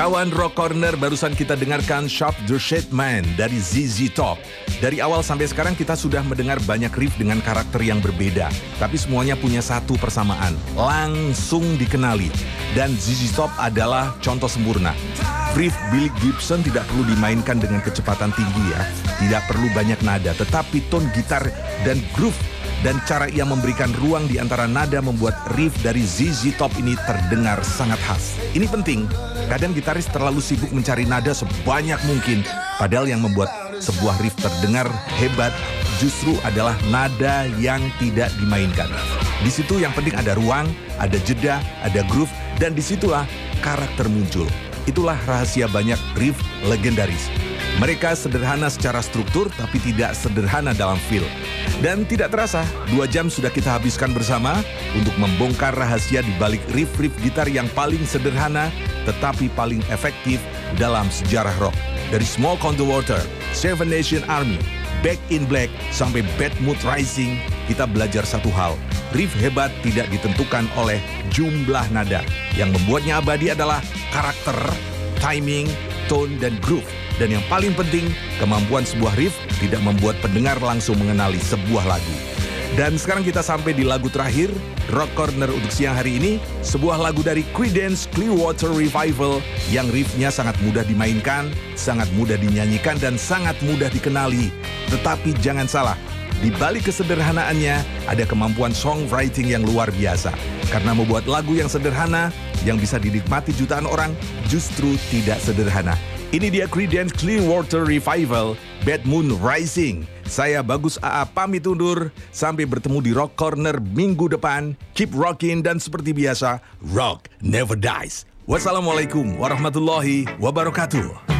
Kawan Rock Corner, barusan kita dengarkan Shop the Shade Man dari ZZ Top. Dari awal sampai sekarang kita sudah mendengar banyak riff dengan karakter yang berbeda. Tapi semuanya punya satu persamaan, langsung dikenali. Dan ZZ Top adalah contoh sempurna. Riff Billy Gibson tidak perlu dimainkan dengan kecepatan tinggi ya. Tidak perlu banyak nada, tetapi tone gitar dan groove dan cara ia memberikan ruang di antara nada membuat riff dari ZZ Top ini terdengar sangat khas. Ini penting, kadang gitaris terlalu sibuk mencari nada sebanyak mungkin, padahal yang membuat sebuah riff terdengar hebat justru adalah nada yang tidak dimainkan. Di situ yang penting ada ruang, ada jeda, ada groove, dan disitulah karakter muncul. Itulah rahasia banyak riff legendaris. Mereka sederhana secara struktur, tapi tidak sederhana dalam feel. Dan tidak terasa, 2 jam sudah kita habiskan bersama untuk membongkar rahasia di balik riff-riff gitar yang paling sederhana, tetapi paling efektif dalam sejarah rock. Dari Smoke on the Water, Seven Nation Army, Back in Black, sampai Bad Mood Rising, kita belajar satu hal. Riff hebat tidak ditentukan oleh jumlah nada. Yang membuatnya abadi adalah karakter, timing, tone, dan groove. Dan yang paling penting, kemampuan sebuah riff tidak membuat pendengar langsung mengenali sebuah lagu. Dan sekarang kita sampai di lagu terakhir, Rock Corner untuk siang hari ini, sebuah lagu dari Creedence Clearwater Revival yang riffnya sangat mudah dimainkan, sangat mudah dinyanyikan, dan sangat mudah dikenali. Tetapi jangan salah, di balik kesederhanaannya ada kemampuan songwriting yang luar biasa. Karena membuat lagu yang sederhana, yang bisa dinikmati jutaan orang, justru tidak sederhana. Ini dia Creedence Clearwater Revival, Bad Moon Rising. Saya Bagus AA pamit undur. Sampai bertemu di Rock Corner minggu depan. Keep rocking dan seperti biasa, rock never dies. Wassalamualaikum warahmatullahi wabarakatuh.